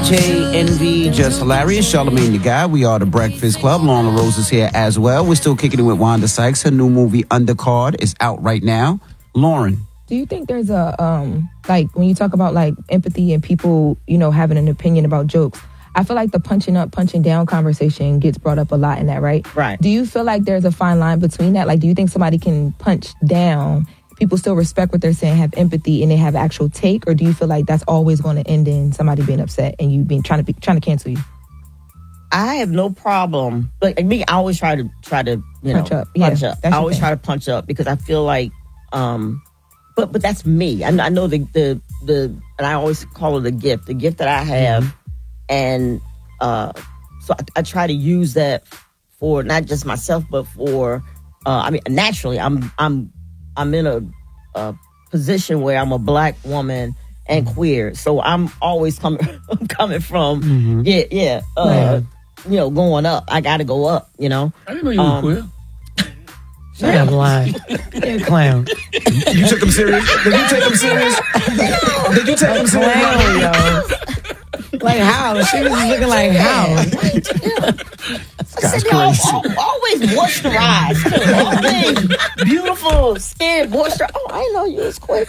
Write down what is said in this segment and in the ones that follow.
DJ Envy, Just Hilarious, Charlamagne the Guy. We are the Breakfast Club. Lauren LaRose is here as well. We're still kicking it with Wanda Sykes. Her new movie, Undercard, is out right now. Lauren. Do you think there's a, like, when you talk about, like, empathy and people, you know, having an opinion about jokes, I feel like the punching up, punching down conversation gets brought up a lot in that, right? Right. Do you feel like there's a fine line between that? Like, do you think somebody can punch down, people still respect what they're saying, have empathy, and they have actual take? Or do you feel like that's always going to end in somebody being upset and you being trying to cancel you? I have no problem. Like me, I always try to punch up. Punch up. I always try to punch up because I feel like, but that's me. I know the and I always call it a gift. The gift that I have, and so I try to use that for not just myself, but for I mean, naturally, I'm in a position where I'm a Black woman and queer, so I'm always coming from you know, going up. I got to go up. You know. I didn't know you were queer. Shut up, lying. Clown. You took him serious? Did you take him serious? Did you take him serious? Clown, yo. Like how? She was just looking like how? That's crazy. Always moisturized. Always beautiful skin, moisture. Oh, I didn't know you was quick.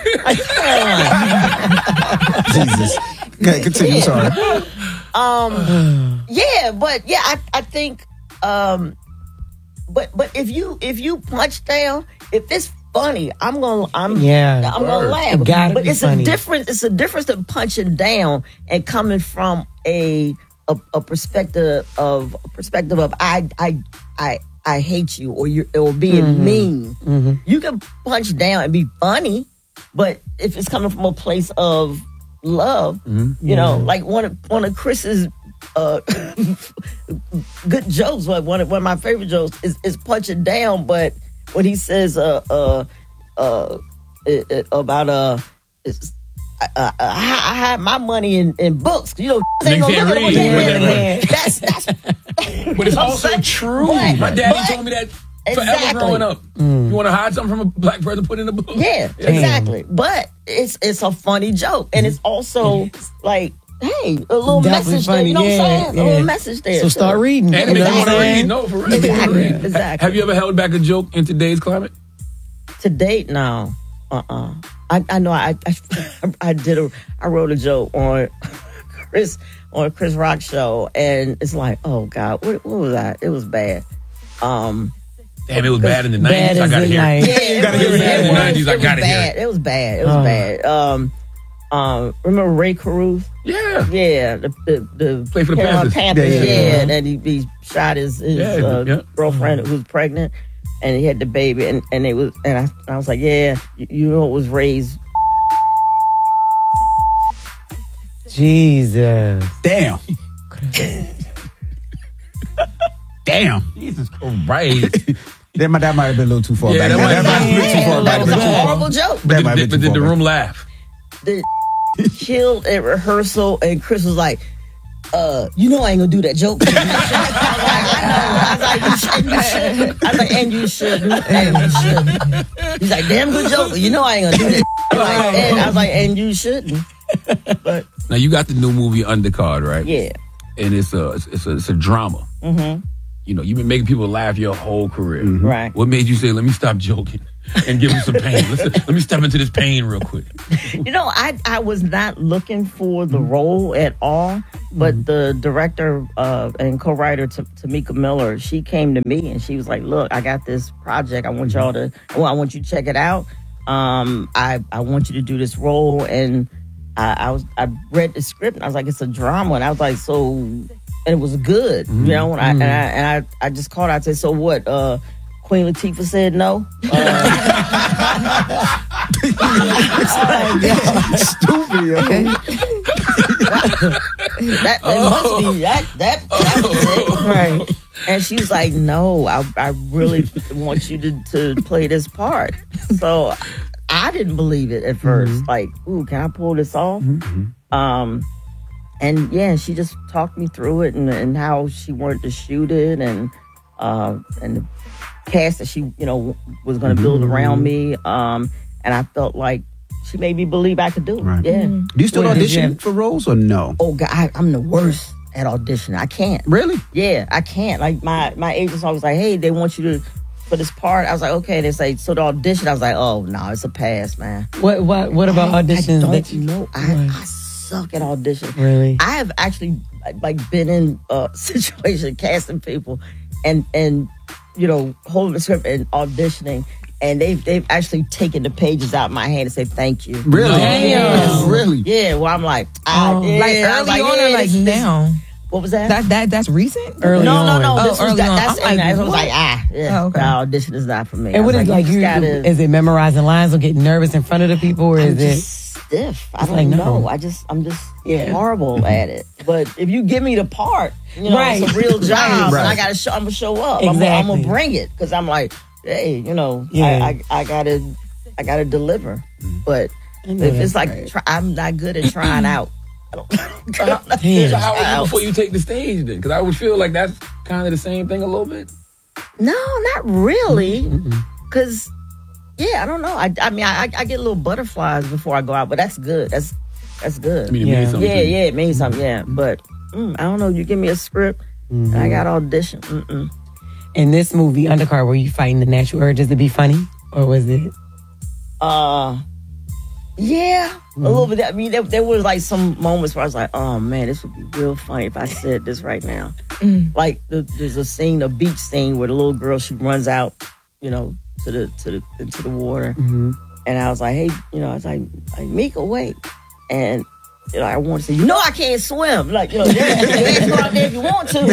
Jesus. Okay, continue. Sorry. I think but if you punch down, if it's funny, I'm gonna laugh. But it's funny. It's a difference than punching down and coming from a perspective of I hate you or being mean. Mm-hmm. You can punch down and be funny, but if it's coming from a place of love, you know, like one of Chris's good jokes. One of my favorite jokes is punching down, but when he says about I had my money in books, you know, ain't gonna look at it. That's but it's also true. My daddy told me that forever growing up. You want to hide something from a Black person, put it in a book. Yeah, exactly. But it's a funny joke, and it's also like, hey, a little message there. You know what I'm saying? A little message there. So start reading. And if you want to read, no, for real. Exactly. Have you ever held back a joke in today's climate? To date, no. I know I wrote a joke on Chris Rock show, and it's like, oh God, what was that? It was bad. Damn, it was bad in the 90s. I gotta hear it. Yeah, you gotta hear it bad in the 90s. I gotta hear it. It was bad. It was bad. Remember Ray Caruth? Yeah. Yeah. The play for the Panthers. Yeah. And then he shot his girlfriend who was pregnant, and he had the baby, and I was like, yeah, you know, it was Ray's. Jesus. Damn. Damn. Jesus Christ. That might have been a little too far back. That might have been too far back. It was a horrible joke. But did the room laugh? The killed at rehearsal, and Chris was like, you know I ain't gonna do that joke. I was like, and you shouldn't. He's like, damn good joke, but you know I ain't gonna do that. I was like, and you shouldn't. But now you got the new movie Undercard, right? Yeah. And it's a drama. Mm-hmm. You know, you've been making people laugh your whole career. Mm-hmm. Right. What made you say, let me stop joking and give them some pain? Let me step into this pain real quick. You know, I was not looking for the role at all, but the director and co-writer Tamika Miller, she came to me and she was like, look, I got this project. I want y'all to, I want you to check it out. I want you to do this role. And I read the script and I was like, it's a drama. And I was like, and it was good, you know. And I just called out and said, so what? Queen Latifah said no. Stupid, okay? That must be that was it. Right. And she was like, no, I really want you to play this part. So I didn't believe it at first. Like, ooh, can I pull this off? And yeah, she just talked me through it and how she wanted to shoot it and the cast that she, you know, was going to build around me. And I felt like she made me believe I could do it. Right. Yeah. Do you still audition for roles or no? Oh God, I'm the worst at auditioning. I can't. Really? Yeah, I can't. Like my agent's always like, hey, they want you to for this part. I was like, okay. They say so the audition. I was like, oh no, it's a pass, man. What about auditions? I don't know. I suck at auditions. Really? I have actually like been in a situation casting people and holding the script and auditioning. And they've actually taken the pages out of my hand and say thank you. Really? Damn. Really? Yeah. Well, I'm like, like early on or like now? What was that? That's recent. Early on. No. This was early on. that's I'm I like, was like, okay. no, audition is not for me. And what is like you? Is it memorizing lines or getting nervous in front of the people, or is it stiff? I don't like, know. no. I'm just horrible at it. But if you give me the part, it's a real job, and I gotta show. I'm gonna show up. Exactly. I'm gonna bring it because I'm like, hey, I gotta deliver. But if it's like I'm not good at trying out. So how are you before you take the stage then? Because I would feel like that's kind of the same thing a little bit. No, not really. Because, I don't know. I mean, I get little butterflies before I go out, but that's good. That's good. I mean, it means something. Yeah, it means something. Yeah, but I don't know. You give me a script, and I got audition. In this movie, Undercard, were you fighting the natural urges to be funny, or was it? Yeah, a little bit. I mean, there was like some moments where I was like, "Oh man, this would be real funny if I said this right now." Like there's a scene, a beach scene, where the little girl she runs out, into the water, and I was like, "Hey, I was like, Mika, wait," and I want to say, I can't swim. Like, you can go out there if you want to,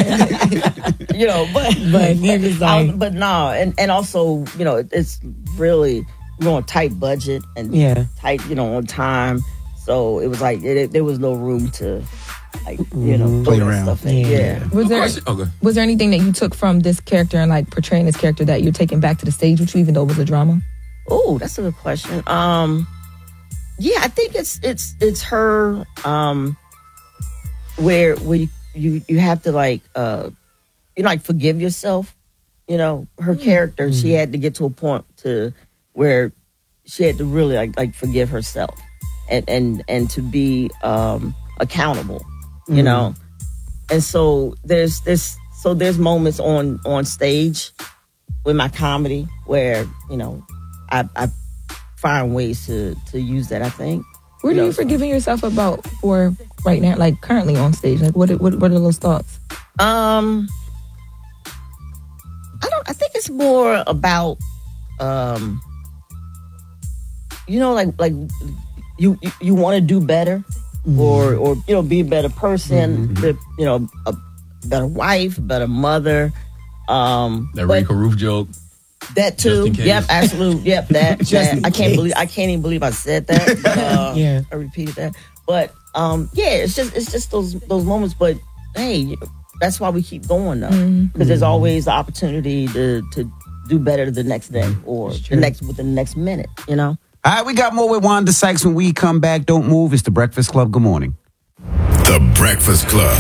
but no, and also, it's really. We're on a tight budget and tight, on time. So it was like there was no room to, play around. Stuff in. Yeah. Was there anything that you took from this character and like portraying this character that you're taking back to the stage with you, even though it was a drama? Oh, that's a good question. Yeah, I think it's her. Where you have to like forgive yourself. Her character, she had to get to a point to. Where she had to really like forgive herself and to be accountable, and so there's moments on stage with my comedy where I find ways to use that. I think. What are you forgiving yourself about for right now, like currently on stage? Like what are those thoughts? I think it's more about like you want to do better, or be a better person, a better wife, a better mother. That Rico Roof joke. That too. Yep, absolutely. Yep, that. I can't even believe I said that. But, I repeated that. But it's just those moments. But hey, that's why we keep going though, because there's always the opportunity to do better the next day or within the next minute. All right, we got more with Wanda Sykes when we come back. Don't move. It's The Breakfast Club. Good morning. The Breakfast Club.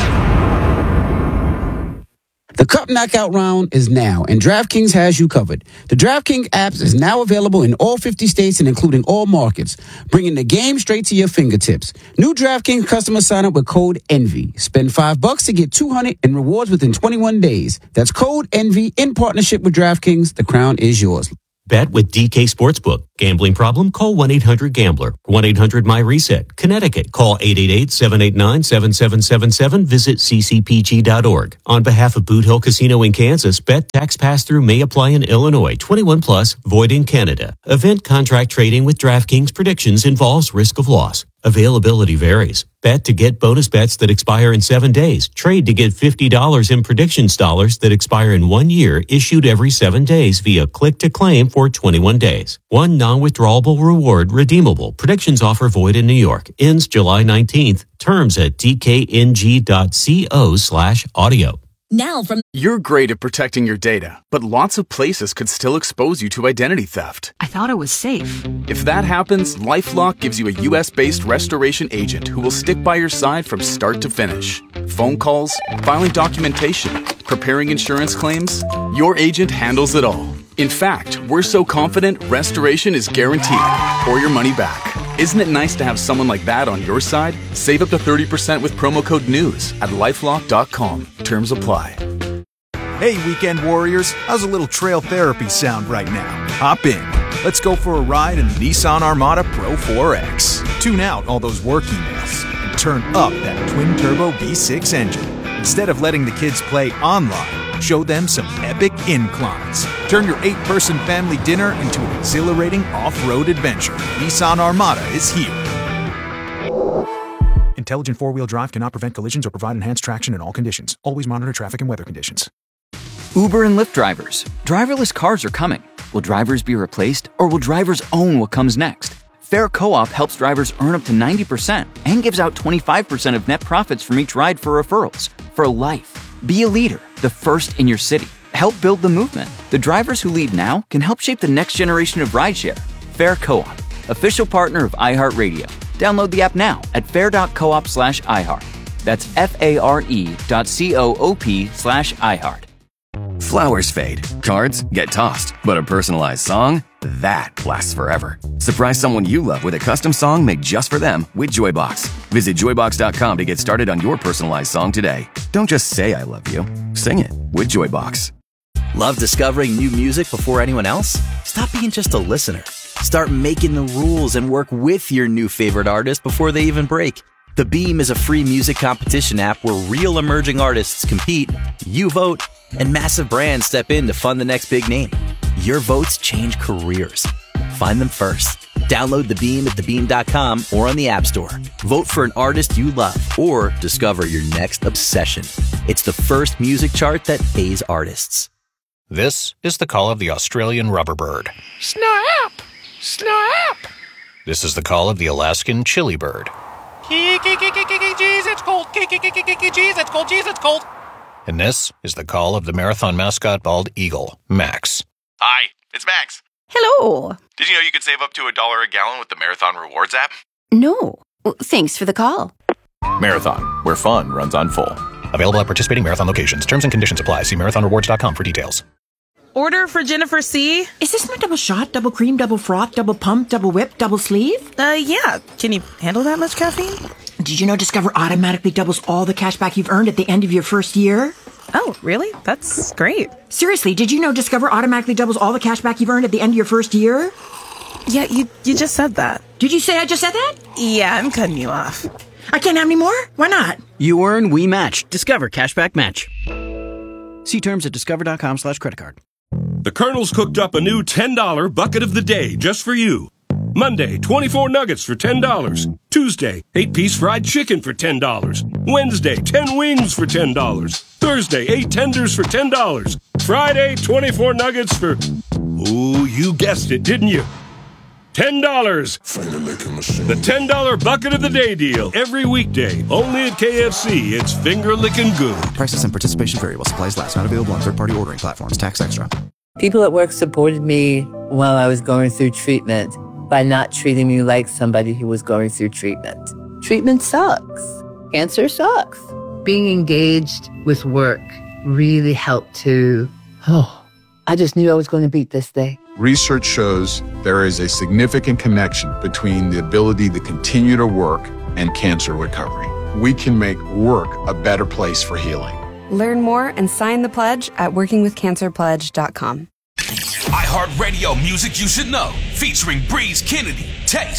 The Cup Knockout round is now, and DraftKings has you covered. The DraftKings app is now available in all 50 states and including all markets, bringing the game straight to your fingertips. New DraftKings customers sign up with code ENVY. Spend $5 to get $200 in rewards within 21 days. That's code ENVY in partnership with DraftKings. The crown is yours. Bet with DK Sportsbook. Gambling problem? Call 1-800-GAMBLER. 1-800-MY-RESET. Connecticut. Call 888-789-7777. Visit ccpg.org. On behalf of Boot Hill Casino in Kansas, bet tax pass-through may apply in Illinois. 21 plus, void in Canada. Event contract trading with DraftKings predictions involves risk of loss. Availability varies. Bet to get bonus bets that expire in 7 days. Trade to get $50 in predictions dollars that expire in 1 year, issued every 7 days via click to claim for 21 days. One non-withdrawable reward redeemable. Predictions offer void in New York. Ends July 19th. Terms at dkng.co/audio. Now from You're great at protecting your data, but lots of places could still expose you to identity theft. I thought it was safe. If that happens, LifeLock gives you a U.S.-based restoration agent who will stick by your side from start to finish. Phone calls, filing documentation, preparing insurance claims, your agent handles it all. In fact, we're so confident restoration is guaranteed or your money back. Isn't it nice to have someone like that on your side? Save up to 30% with promo code NEWS at LifeLock.com. Terms apply. Hey, weekend warriors, how's a little trail therapy sound right now? Hop in. Let's go for a ride in the Nissan Armada Pro 4X. Tune out all those work emails and turn up that twin-turbo V6 engine. Instead of letting the kids play online, show them some epic inclines. Turn your 8-person family dinner into an exhilarating off-road adventure. Nissan Armada is here. Intelligent four-wheel drive cannot prevent collisions or provide enhanced traction in all conditions. Always monitor traffic and weather conditions. Uber and Lyft drivers. Driverless cars are coming. Will drivers be replaced, or will drivers own what comes next? Fair Co-op helps drivers earn up to 90% and gives out 25% of net profits from each ride for referrals. For life. Be a leader, the first in your city. Help build the movement. The drivers who lead now can help shape the next generation of rideshare. Fair Co-op, official partner of iHeartRadio. Download the app now at fair.coop/iHeart. That's FARE.coop/iHeart. Flowers fade, cards get tossed, but a personalized song, that lasts forever. Surprise someone you love with a custom song made just for them with Joybox. Visit Joybox.com to get started on your personalized song today. Don't just say I love you, sing it with Joybox. Love discovering new music before anyone else? Stop being just a listener. Start making the rules and work with your new favorite artist before they even break. The Beam is a free music competition app where real emerging artists compete, you vote, and massive brands step in to fund the next big name. Your votes change careers. Find them first. Download The Beam at thebeam.com or on the App Store. Vote for an artist you love or discover your next obsession. It's the first music chart that pays artists. This is the call of the Australian rubberbird. Snap! Snap! This is the call of the Alaskan chilibird. Jeez, it's cold. Jeez, it's cold. Jeez, it's cold. And this is the call of the marathon mascot bald eagle, Max. Hi, it's Max. Hello. Did you know you could save up to $1 a gallon with the Marathon Rewards app? No. Well, thanks for the call. Marathon, where fun runs on full. Available at participating Marathon locations. Terms and conditions apply. See marathonrewards.com for details. Order for Jennifer C. Is this my double shot, double cream, double froth, double pump, double whip, double sleeve? Yeah. Can you handle that much caffeine? Did you know Discover automatically doubles all the cash back you've earned at the end of your first year? Oh, really? That's great. Seriously, did you know Discover automatically doubles all the cash back you've earned at the end of your first year? Yeah, you just said that. Did you say I just said that? Yeah, I'm cutting you off. I can't have any more? Why not? You earn, we match. Discover Cashback Match. See terms at discover.com/creditcard. The Colonel's cooked up a new $10 bucket of the day just for you. Monday, 24 nuggets for $10. Tuesday, 8-piece fried chicken for $10. Wednesday, 10 wings for $10. Thursday, 8 tenders for $10. Friday, 24 nuggets for... Oh, you guessed it, didn't you? $10. The $10 bucket of the day deal. Every weekday. Only at KFC. It's finger-licking good. Prices and participation vary while supplies last. Not available on third-party ordering platforms. Tax extra. People at work supported me while I was going through treatment by not treating me like somebody who was going through treatment. Treatment sucks. Cancer sucks. Being engaged with work really helped to... I just knew I was going to beat this thing. Research shows there is a significant connection between the ability to continue to work and cancer recovery. We can make work a better place for healing. Learn more and sign the pledge at workingwithcancerpledge.com. iHeartRadio music you should know, featuring Breeze Kennedy, Taste,